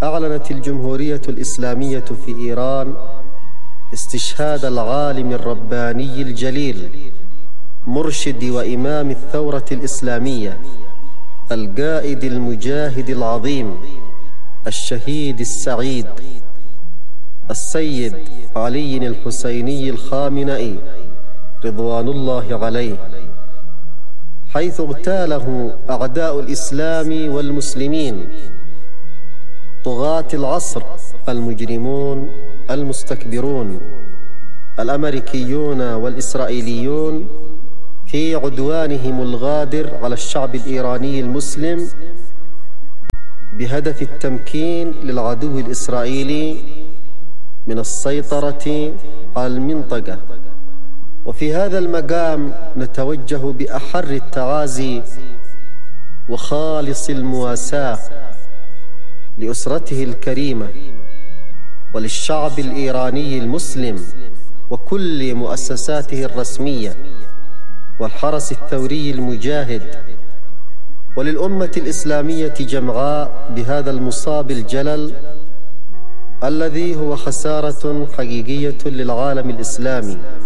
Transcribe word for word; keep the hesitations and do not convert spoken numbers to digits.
أعلنت الجمهورية الإسلامية في إيران استشهاد العالم الرباني الجليل مرشد وإمام الثورة الإسلامية القائد المجاهد العظيم الشهيد السعيد السيد علي الحسيني الخامنئي رضوان الله عليه، حيث اغتاله أعداء الإسلام والمسلمين طغاة العصر المجرمون المستكبرون الأمريكيون والإسرائيليون في عدوانهم الغادر على الشعب الإيراني المسلم بهدف التمكين للعدو الإسرائيلي من السيطرة على المنطقة. وفي هذا المقام نتوجه بأحر التعازي وخالص المواساة لأسرته الكريمة وللشعب الإيراني المسلم وكل مؤسساته الرسمية والحرس الثوري المجاهد وللأمة الإسلامية جمعاء بهذا المصاب الجلل الذي هو خسارة حقيقية للعالم الإسلامي.